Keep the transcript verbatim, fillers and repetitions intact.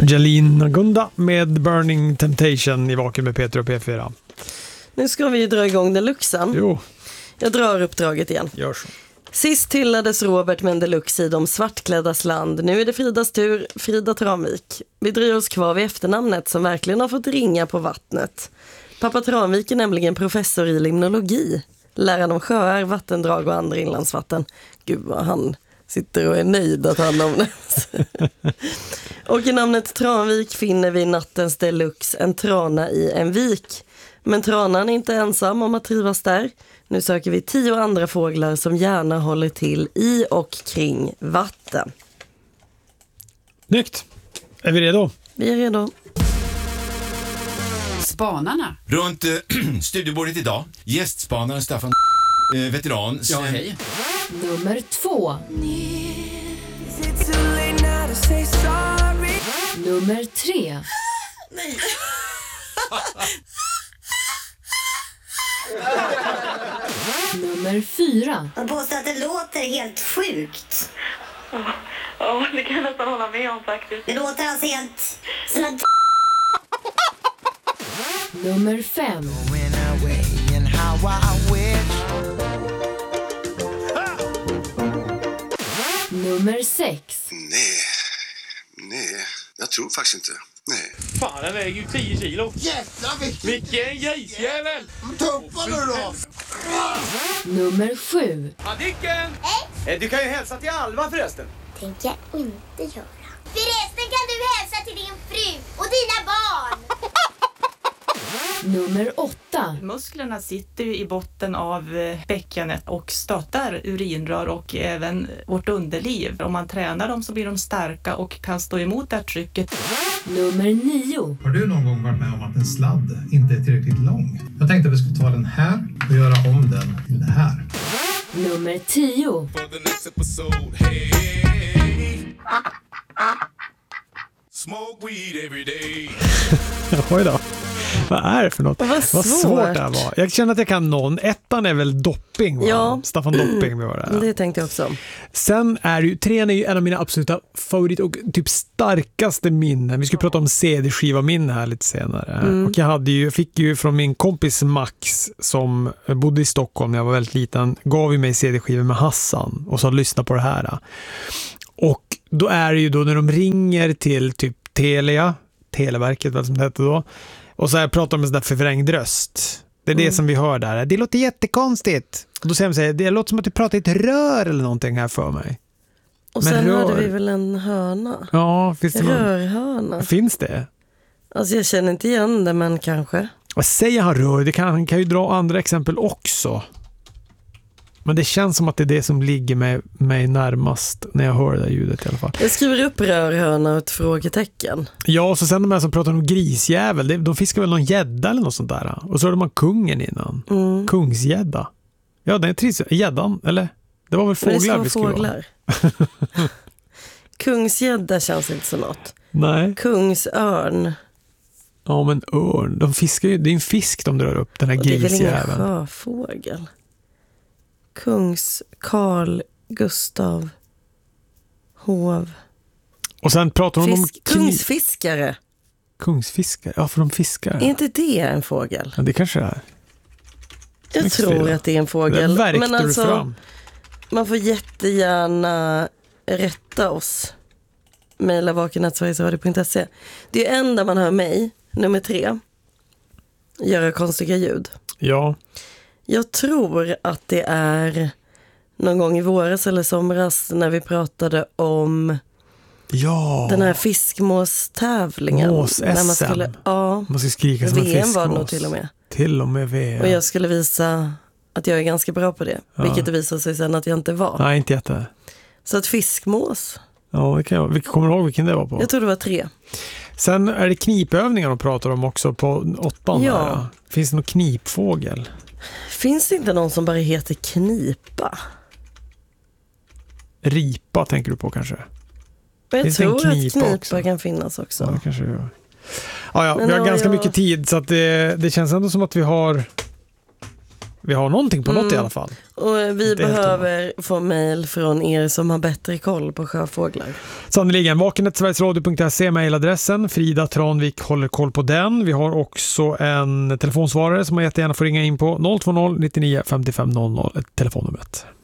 Jalina Gunda med Burning Temptation i Vaken med Peter och P fyra. Nu ska vi dra igång deluxen. Jo. Jag drar uppdraget igen. Gör så. Sist hyllades Robert med en deluxe i De svartkläddas land. Nu är det Fridas tur, Frida Tranvik. Vi dröjer oss kvar vid efternamnet som verkligen har fått ringa på vattnet. Pappa Tranvik är nämligen professor i limnologi. Läraren om sjöar, vattendrag och andra inlandsvatten. Gud vad han sitter och är nöjd att han om det. Och i namnet Tranvik finner vi nattens deluxe, en trana i en vik. Men tranan är inte ensam om att trivas där. Nu söker vi tio andra fåglar som gärna håller till i och kring vatten. Snyggt. Är vi redo? Vi är redo. Spanarna. Runt äh, studiebordet idag, gästspanaren Staffan, äh, veteran. Ja, hej. Nummer två. Nummer tre. Nej. Nummer fyra. Man påstår att det låter helt sjukt. Ja, ja, det kan jag nästan hålla med om faktiskt. Det låter alltså helt som en... Nummer fem. Nummer sex. Nej, nej, jag tror faktiskt inte. Nej. Fan, den väger ju tio kilo. Jävlar vilken... Vilken grisjävel! Tuppa nu då! Nummer sju. Adicken! Hej! Du kan ju hälsa till Alva förresten. Tänker jag inte göra. Förresten kan du hälsa till din fru och dina barn. Nummer åtta. Musklerna sitter ju i botten av bäckenet och stöttar urinrör och även vårt underliv. Om man tränar dem så blir de starka och kan stå emot det här trycket. Nummer nio. Har du någon gång varit med om att en sladd inte är tillräckligt lång? Jag tänkte att vi skulle ta den här och göra om den till det här. Nummer tio. Smoke weed every day. Oj då. Vad är det för något? Vad Vad svårt. svårt det här var. Jag känner att jag kan någon. Ettan är väl Dopping, va? Ja. Staffan Dopping vi var det. Det tänkte jag också. Sen är ju, trean är ju en av mina absoluta favorit och typ starkaste minnen. Vi skulle prata om C D-skiva minne här lite senare. Mm. Och jag hade ju, jag fick ju från min kompis Max som bodde i Stockholm när jag var väldigt liten, gav ju mig C D-skivor med Hassan och så lyssna på det här. Och då är det ju då när de ringer till typ Telia, Televerket vad som det heter då. Och så här pratar de med sån där förvrängd röst. Det är mm. det som vi hör där. Det låter jättekonstigt. Och då säger de så här, det låter som att du pratar i ett rör eller någonting här för mig. Och men sen rör... hade vi väl en hörna. Ja, finns det någon... Rörhörna. Finns det? Alltså jag känner inte igen det, men kanske. Vad säger han rör? Det kan, han kan ju dra andra exempel också. Men det känns som att det är det som ligger mig, mig närmast när jag hör det där ljudet i alla fall. Jag skriver upp rörhörna och ett frågetecken. Ja, och så sen de här som pratar om grisjävel, de fiskar väl någon gädda eller något sånt där. Och så hade man kungen innan. Mm. Kungsgädda. Ja, den är trist. Gäddan, eller? Det var väl fåglar vi skulle fåglar. Kungsgädda känns inte som något. Nej. Kungsörn. Ja, men örn. De fiskar ju, det är en fisk de drar upp, den här grisjäveln. Det är väl ingen sjöfågel. Kungs, Karl, Gustav, Hov. Och sen pratar de Fisk, om... Kungsfiskare. Kungsfiskare? Ja, för de fiskar. Är inte det en fågel? Ja, det kanske är. Jag Snyggt tror Frida. att det är en fågel. Det men alltså, fram. man får jättegärna rätta oss. Maila vakenat sveriges radio punkt se. Det är enda man hör mig, nummer tre, göra konstiga ljud. Ja. Jag tror att det är någon gång i våras eller somras när vi pratade om ja. den här fiskmåstävlingen. Mås-S M. Man skulle, ja, man ska skrika som en V M fiskmås. var det nog till och med. Till och med V M. Och jag skulle visa att jag är ganska bra på det. Ja. Vilket det visade sig sen att jag inte var. Nej, inte jätte. Så att fiskmås. Ja, det kan jag. Vilka kommer du ihåg vilken det var på? Jag tror det var tre. Sen är det knipövningar de pratar om också på åttan. Ja. Där. Finns det någon knipfågel? Finns det inte någon som bara heter knipa? Ripa tänker du på kanske? Jag finns tror knipa att knipa också? kan finnas också. Ja, det kanske gör. Ja, ja, Men vi har ja, ganska jag... mycket tid så att det, det känns ändå som att vi har vi har någonting på Mm. något i alla fall. Och vi Inte helt behöver få mejl från er som har bättre koll på sjöfåglar. Sannoliken, vakenet sverigesradio punkt se mejladressen. Frida Tranvik håller koll på den. Vi har också en telefonsvarare som man jättegärna får ringa in på noll två noll nittionio femtiofem noll noll, telefonnumret.